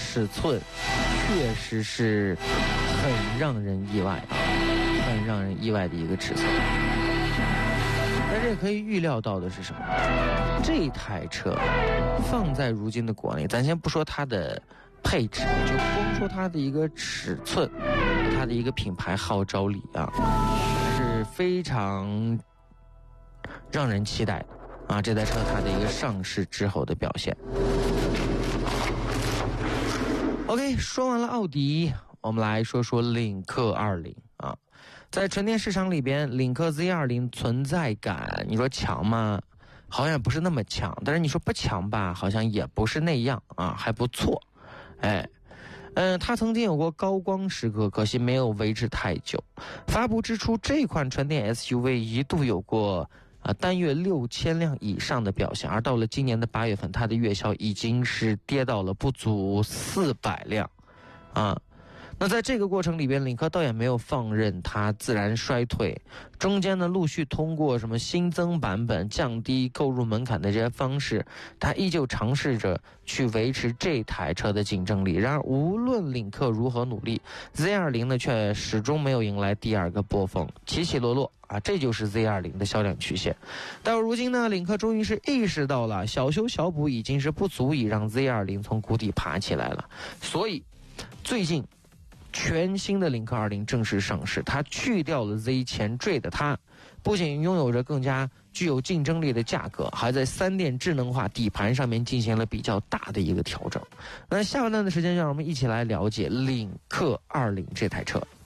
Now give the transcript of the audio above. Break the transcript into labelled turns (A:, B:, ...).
A: 尺寸确实是很让人意外啊，很让人意外的一个尺寸。但是也可以预料到的是什么？这台车放在如今的国内，咱先不说它的配置，就光说它的一个尺寸，它的一个品牌号召力啊，还是非常让人期待的啊！这台车它的一个上市之后的表现。OK， 说完了奥迪，我们来说说领克20啊。在纯电市场里边，领克 Z20 存在感，你说强吗？好像也不是那么强，但是你说不强吧，好像也不是那样啊，还不错。它曾经有过高光时刻，可惜没有维持太久。发布之初，这款纯电 SUV 一度有过单月6000辆以上的表现，而到了今年的8月份，它的月销已经是跌到了不足400辆啊。那在这个过程里边，领克倒也没有放任它自然衰退，中间呢陆续通过什么新增版本、降低购入门槛的这些方式，它依旧尝试着去维持这台车的竞争力。然而无论领克如何努力， Z20 呢却始终没有迎来第二个波峰，起起落落啊，这就是 Z20 的销量曲线。到如今呢，领克终于是意识到了小修小补已经是不足以让 Z20 从谷底爬起来了，所以最近全新的领克20正式上市，它去掉了 Z 前缀的它，不仅拥有着更加具有竞争力的价格，还在3电智能化底盘上面进行了比较大的一个调整。那下半段的时间，让我们一起来了解领克20这台车。